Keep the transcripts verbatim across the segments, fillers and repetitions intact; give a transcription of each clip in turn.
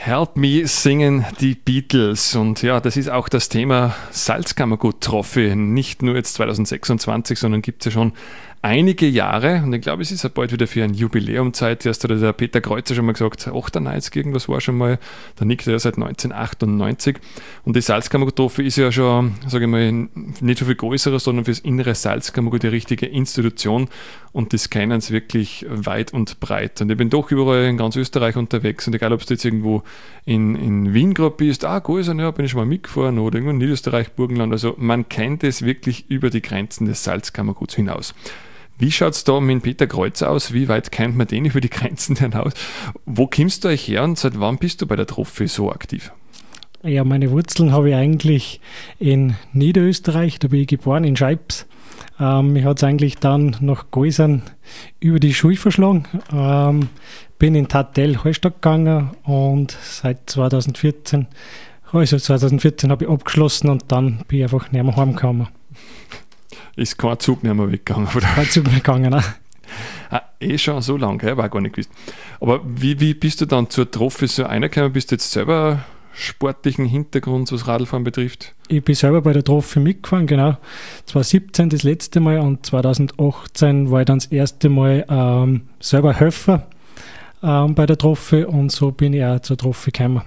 Help Me singen die Beatles, und ja, das ist auch das Thema Salzkammergut-Trophy, nicht nur jetzt zwanzig sechsundzwanzig, sondern gibt es ja schon einige Jahre, und ich glaube, es ist ja bald wieder für ein Jubiläum Zeit. Erst hat der Peter Kreuzer schon mal gesagt, achtundneunzig irgendwas war schon mal, der Nick, der seit neunzehnhundertachtundneunzig, und die Salzkammergut-Trophy ist ja schon, sage ich mal, nicht für viel größere, sondern fürs innere Salzkammergut die richtige Institution, und das kennen sie wirklich weit und breit, und ich bin doch überall in ganz Österreich unterwegs, und egal, ob du jetzt irgendwo in, in Wien gerade bist, ah, Gäusern, ja, bin ich schon mal mitgefahren, oder irgendwo in Niederösterreich, Burgenland, also man kennt es wirklich über die Grenzen des Salzkammerguts hinaus. Wie schaut es da mit Peter Kreuzer aus? Wie weit kennt man den über die Grenzen hinaus? Wo kommst du euch her und seit wann bist du bei der Trophy so aktiv? Ja, meine Wurzeln habe ich eigentlich in Niederösterreich, da bin ich geboren, in Scheibs. Ähm, mich hat es eigentlich dann nach Gäusern über die Schule verschlagen. Ähm, bin in Tattel Hallstatt gegangen und seit zweitausendvierzehn, also zweitausendvierzehn habe ich abgeschlossen, und dann bin ich einfach nicht mehr heimgekommen. Ist kein Zug nicht mehr weggegangen, oder? Kein Zug mehr gegangen, ne? Ah, eh schon so lange, gell? War gar nicht gewusst. Aber wie, wie bist du dann zur Trophy so reingekommen? Bist du jetzt selber sportlichen Hintergrund, was Radlfahren betrifft? Ich bin selber bei der Trophy mitgefahren, genau. zweitausendsiebzehn das letzte Mal, und zweitausendachtzehn war ich dann das erste Mal ähm, selber Helfer ähm, bei der Trophy, und so bin ich auch zur Trophy gekommen.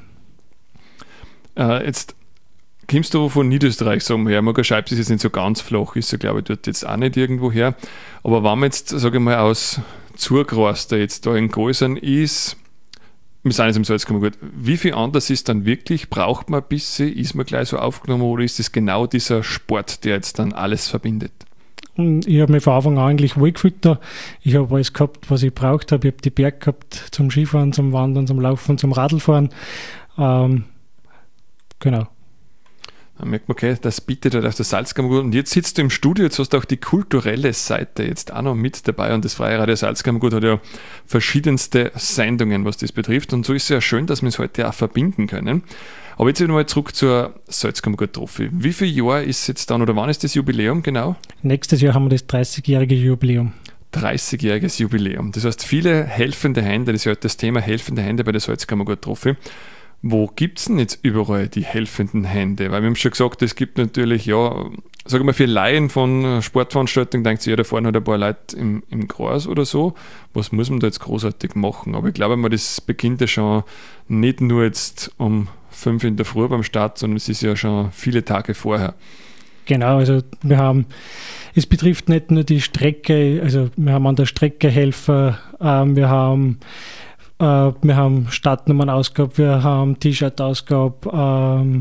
Äh, jetzt kommst du von Niederösterreich, sagen wir her, Magerscheibs ist jetzt nicht so ganz flach, ist ja, glaube ich, dort jetzt auch nicht irgendwo her. Aber wenn man jetzt, sage ich mal, aus Zurgrast, der jetzt da in Gäusern ist, wir sind jetzt im Salzkammergut, wie viel anders ist dann wirklich? Braucht man ein bisschen? Ist man gleich so aufgenommen, oder ist es genau dieser Sport, der jetzt dann alles verbindet? Ich habe mich von Anfang an eigentlich wohlgefühlt da. Ich habe alles gehabt, was ich braucht habe. Ich habe die Berge gehabt zum Skifahren, zum Wandern, zum Laufen, zum Radlfahren. Ähm, genau. Dann merkt man, okay, das bietet halt aus der Salzkammergut. Und jetzt sitzt du im Studio, jetzt hast du auch die kulturelle Seite jetzt auch noch mit dabei. Und das Freie Radio Salzkammergut hat ja verschiedenste Sendungen, was das betrifft. Und so ist es ja schön, dass wir es heute auch verbinden können. Aber jetzt wieder mal zurück zur Salzkammergut-Trophy. Wie viele Jahre ist jetzt dann, oder wann ist das Jubiläum genau? Nächstes Jahr haben wir das dreißigjährige Jubiläum. dreißigjähriges Jubiläum. Das heißt, viele helfende Hände, das ist ja heute das Thema helfende Hände bei der Salzkammergut-Trophy. Wo gibt es denn jetzt überall die helfenden Hände? Weil wir haben schon gesagt, es gibt natürlich, ja, sagen wir für Laien von Sportveranstaltungen, denkt sich, ja, da vorne hat ein paar Leute im, im Kreis oder so. Was muss man da jetzt großartig machen? Aber ich glaube mal, das beginnt ja schon nicht nur jetzt um fünf in der Früh beim Start, sondern es ist ja schon viele Tage vorher. Genau, also wir haben, es betrifft nicht nur die Strecke, also wir haben an der Strecke Helfer, ähm, wir haben Uh, wir haben Startnummernausgabe, wir haben T-Shirt-Ausgabe, ähm,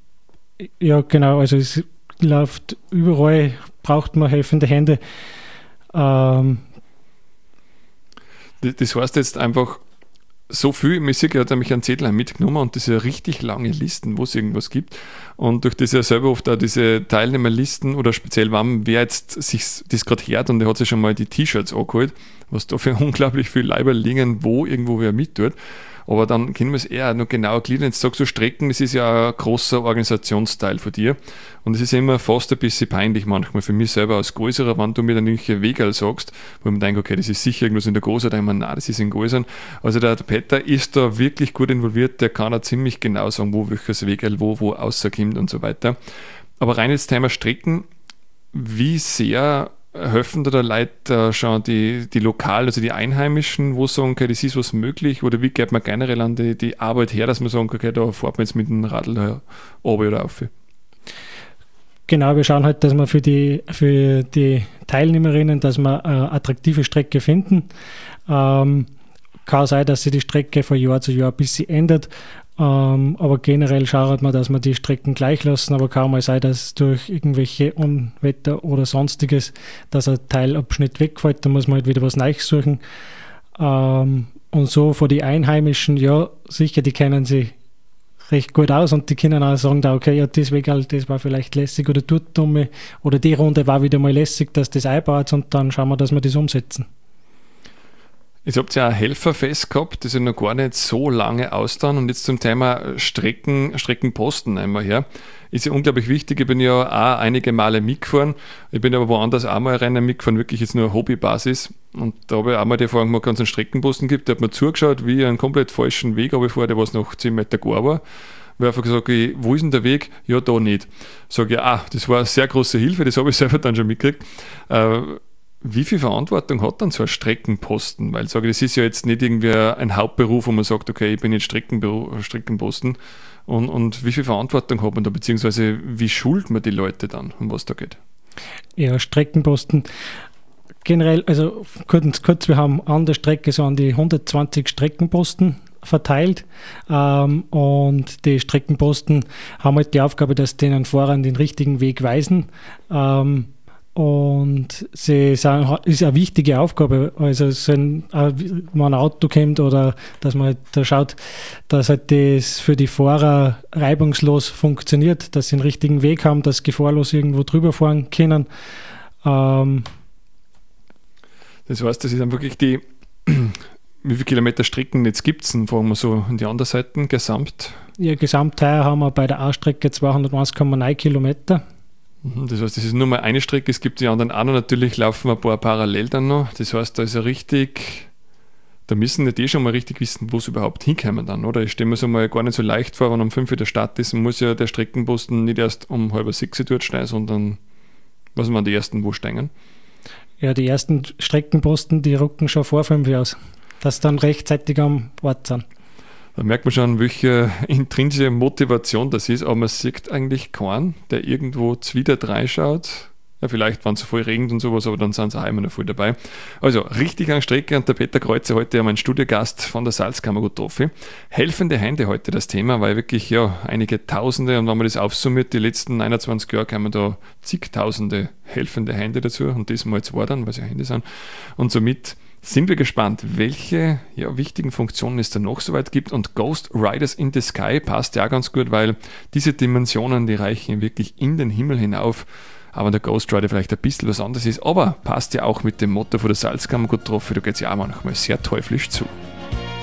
ja genau, also es läuft überall, braucht man helfende Hände. Ähm, das heißt jetzt einfach so viel, Musik hat nämlich einen Zettel mitgenommen, und das sind ja richtig lange Listen, wo es irgendwas gibt, und durch das ja selber oft auch diese Teilnehmerlisten, oder speziell wenn wer jetzt sich das gerade hört und der hat sich schon mal die T-Shirts angeholt, was da für unglaublich viel Leiber liegen, wo irgendwo wer mit tut. Aber dann können wir es eher noch genauer gliedern. Jetzt sagst du Strecken, das ist ja ein großer Organisationsteil von dir. Und es ist immer fast ein bisschen peinlich manchmal für mich selber als Größerer, wenn du mir dann irgendwelche Wegerl sagst, wo man denkt, okay, das ist sicher irgendwas in der Großer, dann nein, das ist in Gäusern. Also der Peter ist da wirklich gut involviert, der kann auch ziemlich genau sagen, wo welches Wegerl wo, wo rauskommt und so weiter. Aber rein jetzt Thema Strecken, wie sehr helfen da Leute schon die, die Lokalen, also die Einheimischen, wo sagen, okay, das ist was möglich, oder wie geht man generell an die, die Arbeit her, dass man sagen, okay, da fährt man jetzt mit dem Radl da runter oder rauf? Genau, wir schauen halt, dass wir für die, für die Teilnehmerinnen, dass wir eine attraktive Strecke finden. Ähm, kann sein, dass sich die Strecke von Jahr zu Jahr ein bisschen ändert, ähm, aber generell schaut man, dass wir die Strecken gleich lassen, aber kann mal sein, dass durch irgendwelche Unwetter oder sonstiges, dass ein Teilabschnitt wegfällt, da muss man halt wieder was Neues suchen. Ähm, und so von den Einheimischen, ja, sicher, die kennen sich recht gut aus, und die können auch sagen, da, okay, ja, das Wegerl, das war vielleicht lässig, oder dort dumme, oder die Runde war wieder mal lässig, dass das einbaut, und dann schauen wir, dass wir das umsetzen. Jetzt habt ihr ja ein Helferfest gehabt, das ist noch gar nicht so lange ausdauern. Und jetzt zum Thema Strecken, Streckenposten einmal her. Ist ja unglaublich wichtig. Ich bin ja auch einige Male mitgefahren. Ich bin aber woanders auch mal Rennen mitgefahren, wirklich jetzt nur auf Hobbybasis. Und da habe ich auch mal die Erfahrung gemacht, wenn es einen Streckenposten gibt, der hat mir zugeschaut, wie ich einen komplett falschen Weg habe ich vor, der was noch zehn Meter gar war. Ich habe einfach gesagt, ich, wo ist denn der Weg? Ja, da nicht. Sage ich, ah, das war eine sehr große Hilfe, das habe ich selber dann schon mitgekriegt. Äh, Wie viel Verantwortung hat dann so ein Streckenposten? Weil ich sage, das ist ja jetzt nicht irgendwie ein Hauptberuf, wo man sagt, okay, ich bin jetzt Streckenberu- Streckenposten. Und, und wie viel Verantwortung hat man da, beziehungsweise wie schult man die Leute dann, um was da geht? Ja, Streckenposten. Generell, also kurz, kurz wir haben an der Strecke so an die hundertzwanzig Streckenposten verteilt. Ähm, und die Streckenposten haben halt die Aufgabe, dass sie den Fahrern den richtigen Weg weisen. Ähm, Und sie sind, ist eine wichtige Aufgabe, also wenn man ein Auto kommt oder dass man halt da schaut, dass halt das für die Fahrer reibungslos funktioniert, dass sie den richtigen Weg haben, dass sie gefahrlos irgendwo drüber fahren können. Ähm das heißt, das ist dann wirklich die, wie viele Kilometer Streckennetz gibt es denn, fragen wir so in die andere Seite, gesamt? Ja, Gesamtteier haben wir bei der A-Strecke zweihunderteins Komma neun Kilometer. Das heißt, das ist nur mal eine Strecke, es gibt die anderen auch noch, natürlich laufen ein paar parallel dann noch. Das heißt, da ist ja richtig, da müssen die schon mal richtig wissen, wo sie überhaupt hinkommen dann, oder? Ich stelle mir so mal gar nicht so leicht vor, wenn um fünf Uhr der Start ist, muss ja der Streckenposten nicht erst um halb sechs dort stehen, sondern was waren die ersten, wo stehen? Ja, die ersten Streckenposten, die rücken schon vor fünf Uhr aus, dass sie dann rechtzeitig am Ort sind. Da merkt man schon, welche intrinsische Motivation das ist, aber man sieht eigentlich keinen, der irgendwo zwider reinschaut. Ja, vielleicht, wenn es voll regnet und sowas, aber dann sind sie auch immer noch voll dabei. Also, richtig an Strecke, und der Peter Kreuzer heute ja mein Studiogast von der Salzkammer getroffen. Helfende Hände heute das Thema, weil wirklich ja einige Tausende, und wenn man das aufsummiert, die letzten einundzwanzig Jahre kamen da zigtausende helfende Hände dazu, und diesmal zwei dann, weil sie Hände sind. Und somit sind wir gespannt, welche ja, wichtigen Funktionen es da noch soweit gibt, und Ghost Riders in the Sky passt ja ganz gut, weil diese Dimensionen, die reichen wirklich in den Himmel hinauf, aber der Ghost Rider vielleicht ein bisschen was anderes ist, aber passt ja auch mit dem Motto von der Salzkammer gut drauf, da geht es ja auch manchmal sehr teuflisch zu.